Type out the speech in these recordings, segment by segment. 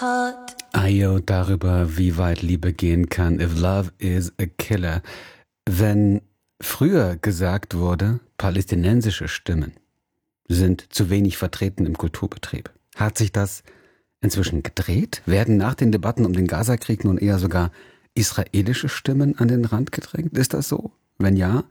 heart. Ayo, darüber, wie weit Liebe gehen kann. If love is a killer. Wenn früher gesagt wurde, palästinensische Stimmen sind zu wenig vertreten im Kulturbetrieb, hat sich das inzwischen gedreht? Werden nach den Debatten um den Gazakrieg nun eher sogar israelische Stimmen an den Rand gedrängt? Ist das so? Wenn ja,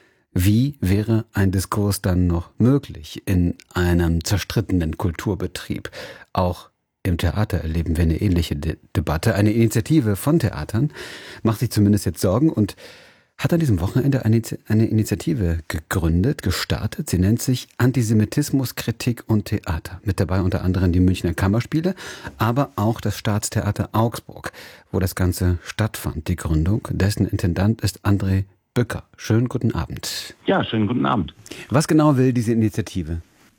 wie wäre ein Diskurs dann noch möglich in einem zerstrittenen Kulturbetrieb? Auch im Theater erleben wir eine ähnliche Debatte. Eine Initiative von Theatern macht sich zumindest jetzt Sorgen und hat an diesem Wochenende eine Initiative gestartet. Sie nennt sich Antisemitismus, Kritik und Theater. Mit dabei unter anderem die Münchner Kammerspiele, aber auch das Staatstheater Augsburg, wo das Ganze stattfand, die Gründung. Dessen Intendant ist André Bücker. Schönen guten Abend. Ja, schönen guten Abend. Was genau will diese Initiative?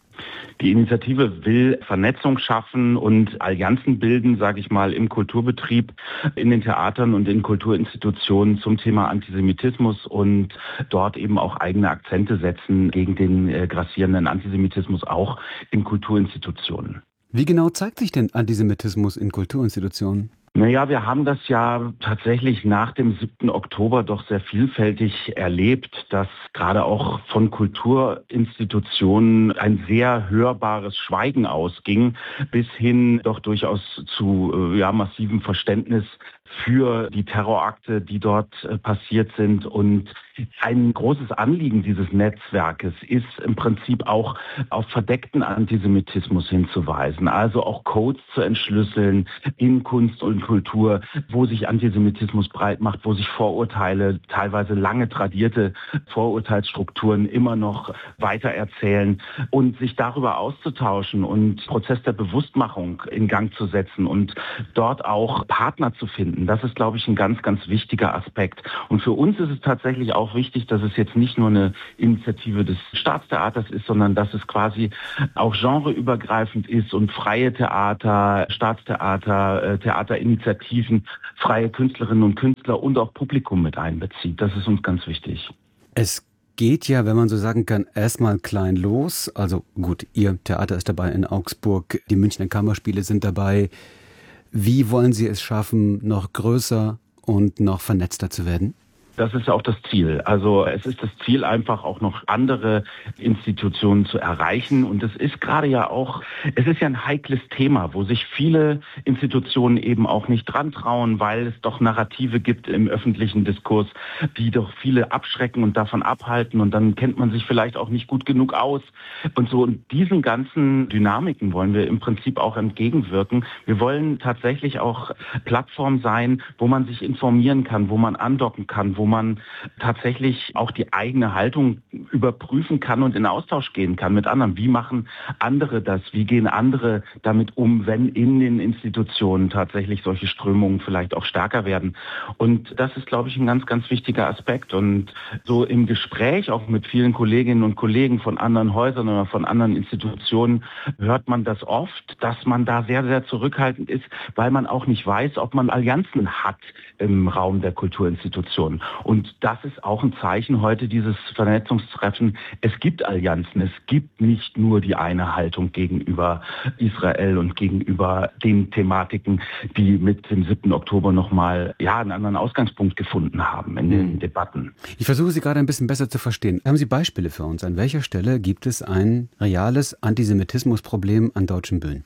Die Initiative will Vernetzung schaffen und Allianzen bilden, sage ich mal, im Kulturbetrieb, in den Theatern und in Kulturinstitutionen zum Thema Antisemitismus und dort eben auch eigene Akzente setzen gegen den grassierenden Antisemitismus auch in Kulturinstitutionen. Wie genau zeigt sich denn Antisemitismus in Kulturinstitutionen? Naja, wir haben das ja tatsächlich nach dem 7. Oktober doch sehr vielfältig erlebt, dass gerade auch von Kulturinstitutionen ein sehr hörbares Schweigen ausging, bis hin doch durchaus zu massivem Verständnis für die Terrorakte, die dort passiert sind. Und ein großes Anliegen dieses Netzwerkes ist im Prinzip auch auf verdeckten Antisemitismus hinzuweisen, also auch Codes zu entschlüsseln in Kunst und Kultur, wo sich Antisemitismus breit macht, wo sich Vorurteile, teilweise lange tradierte Vorurteilsstrukturen immer noch weiter erzählen und sich darüber auszutauschen und Prozess der Bewusstmachung in Gang zu setzen und dort auch Partner zu finden. Das ist, glaube ich, ein ganz, ganz wichtiger Aspekt. Und für uns ist es tatsächlich auch wichtig, dass es jetzt nicht nur eine Initiative des Staatstheaters ist, sondern dass es quasi auch genreübergreifend ist und freie Theater, Staatstheater, Theaterinitiativen, freie Künstlerinnen und Künstler und auch Publikum mit einbezieht. Das ist uns ganz wichtig. Es geht ja, wenn man so sagen kann, erstmal klein los. Also gut, Ihr Theater ist dabei in Augsburg, die Münchner Kammerspiele sind dabei. Wie wollen Sie es schaffen, noch größer und noch vernetzter zu werden? Das ist ja auch das Ziel. Also es ist das Ziel, einfach auch noch andere Institutionen zu erreichen. Und es ist gerade ja auch, es ist ja ein heikles Thema, wo sich viele Institutionen eben auch nicht dran trauen, weil es doch Narrative gibt im öffentlichen Diskurs, die doch viele abschrecken und davon abhalten. Und dann kennt man sich vielleicht auch nicht gut genug aus. Und so und diesen ganzen Dynamiken wollen wir im Prinzip auch entgegenwirken. Wir wollen tatsächlich auch Plattform sein, wo man sich informieren kann, wo man andocken kann, wo man tatsächlich auch die eigene Haltung überprüfen kann und in Austausch gehen kann mit anderen. Wie machen andere das? Wie gehen andere damit um, wenn in den Institutionen tatsächlich solche Strömungen vielleicht auch stärker werden? Und das ist, glaube ich, ein ganz, ganz wichtiger Aspekt. Und so im Gespräch auch mit vielen Kolleginnen und Kollegen von anderen Häusern oder von anderen Institutionen hört man das oft, dass man da sehr, sehr zurückhaltend ist, weil man auch nicht weiß, ob man Allianzen hat im Raum der Kulturinstitutionen. Und das ist auch ein Zeichen heute, dieses Vernetzungstreffen. Es gibt Allianzen, es gibt nicht nur die eine Haltung gegenüber Israel und gegenüber den Thematiken, die mit dem 7. Oktober nochmal einen anderen Ausgangspunkt gefunden haben in den Debatten. Ich versuche Sie gerade ein bisschen besser zu verstehen. Haben Sie Beispiele für uns? An welcher Stelle gibt es ein reales Antisemitismusproblem an deutschen Bühnen?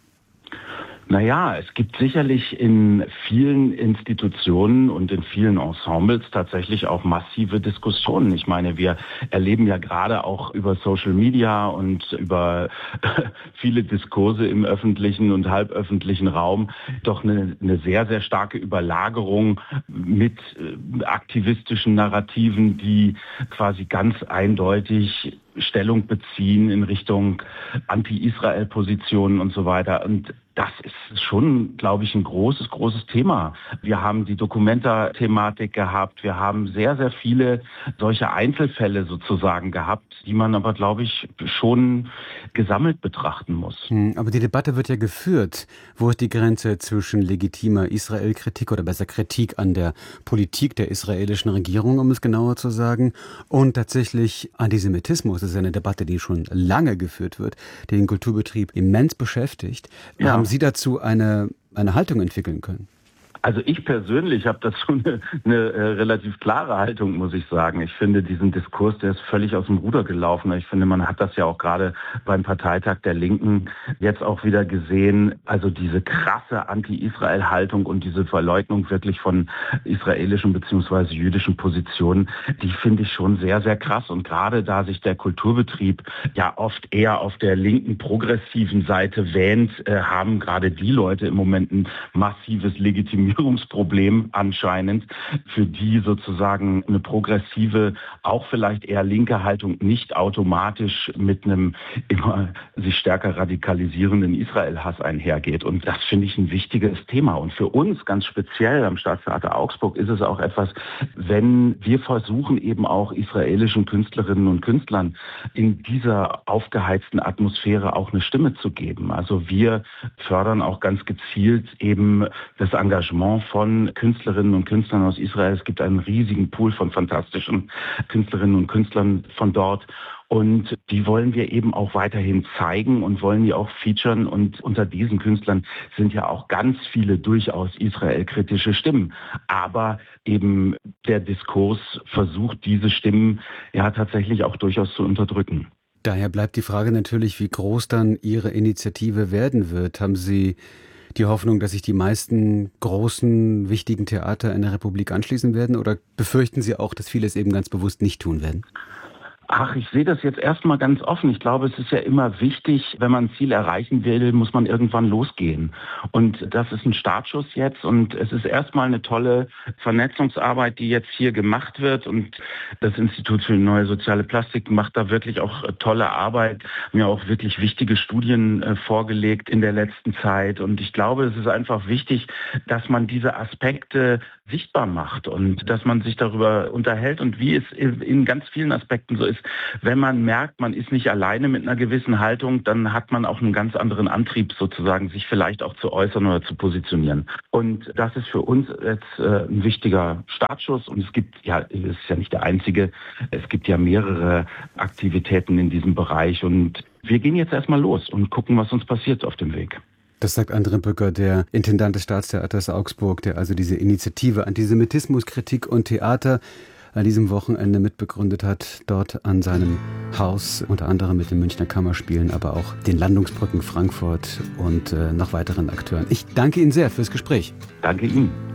Naja, es gibt sicherlich in vielen Institutionen und in vielen Ensembles tatsächlich auch massive Diskussionen. Ich meine, wir erleben ja gerade auch über Social Media und über viele Diskurse im öffentlichen und halböffentlichen Raum doch eine sehr, sehr starke Überlagerung mit aktivistischen Narrativen, die quasi ganz eindeutig Stellung beziehen in Richtung Anti-Israel-Positionen und so weiter. Und das ist schon, glaube ich, ein großes Thema. Wir haben die Documenta-Thematik gehabt. Wir haben sehr, sehr viele solche Einzelfälle sozusagen gehabt, die man aber, glaube ich, schon gesammelt betrachten muss. Aber die Debatte wird ja geführt. Wo ist die Grenze zwischen legitimer Israel-Kritik oder besser Kritik an der Politik der israelischen Regierung, um es genauer zu sagen, und tatsächlich Antisemitismus? Das ist eine Debatte, die schon lange geführt wird, die den Kulturbetrieb immens beschäftigt. Ja. Haben Sie dazu eine eine Haltung entwickeln können? Also ich persönlich habe dazu eine relativ klare Haltung, muss ich sagen. Ich finde diesen Diskurs, der ist völlig aus dem Ruder gelaufen. Ich finde, man hat das ja auch gerade beim Parteitag der Linken jetzt auch wieder gesehen. Also diese krasse Anti-Israel-Haltung und diese Verleugnung wirklich von israelischen bzw. jüdischen Positionen, die finde ich schon sehr, sehr krass. Und gerade da sich der Kulturbetrieb ja oft eher auf der linken progressiven Seite wähnt, haben gerade die Leute im Moment ein massives Legitimierungsproblem anscheinend, für die sozusagen eine progressive, auch vielleicht eher linke Haltung nicht automatisch mit einem immer sich stärker radikalisierenden Israel-Hass einhergeht. Und das finde ich ein wichtiges Thema. Und für uns ganz speziell am Staatstheater Augsburg ist es auch etwas, wenn wir versuchen eben auch israelischen Künstlerinnen und Künstlern in dieser aufgeheizten Atmosphäre auch eine Stimme zu geben. Also wir fördern auch ganz gezielt eben das Engagement von Künstlerinnen und Künstlern aus Israel. Es gibt einen riesigen Pool von fantastischen Künstlerinnen und Künstlern von dort. Und die wollen wir eben auch weiterhin zeigen und wollen die auch featuren. Und unter diesen Künstlern sind ja auch ganz viele durchaus israelkritische Stimmen. Aber eben der Diskurs versucht, diese Stimmen ja tatsächlich auch durchaus zu unterdrücken. Daher bleibt die Frage natürlich, wie groß dann Ihre Initiative werden wird. Haben Sie die Hoffnung, dass sich die meisten großen, wichtigen Theater in der Republik anschließen werden? Oder befürchten Sie auch, dass viele es eben ganz bewusst nicht tun werden? Ach, ich sehe das jetzt erstmal ganz offen. Ich glaube, es ist ja immer wichtig, wenn man ein Ziel erreichen will, muss man irgendwann losgehen. Und das ist ein Startschuss jetzt und es ist erstmal eine tolle Vernetzungsarbeit, die jetzt hier gemacht wird. Und das Institut für neue soziale Plastik macht da wirklich auch tolle Arbeit, mir auch wirklich wichtige Studien vorgelegt in der letzten Zeit. Und ich glaube, es ist einfach wichtig, dass man diese Aspekte sichtbar macht und dass man sich darüber unterhält und wie es in ganz vielen Aspekten so ist. Wenn man merkt, man ist nicht alleine mit einer gewissen Haltung, dann hat man auch einen ganz anderen Antrieb sozusagen, sich vielleicht auch zu äußern oder zu positionieren. Und das ist für uns jetzt ein wichtiger Startschuss. Und es gibt ja, es ist ja nicht der einzige, es gibt ja mehrere Aktivitäten in diesem Bereich. Und wir gehen jetzt erstmal los und gucken, was uns passiert auf dem Weg. Das sagt André Bücker, der Intendant des Staatstheaters Augsburg, der also diese Initiative Antisemitismus, Kritik und Theater an diesem Wochenende mitbegründet hat, dort an seinem Haus, unter anderem mit den Münchner Kammerspielen, aber auch den Landungsbrücken Frankfurt und noch weiteren Akteuren. Ich danke Ihnen sehr fürs Gespräch. Danke Ihnen.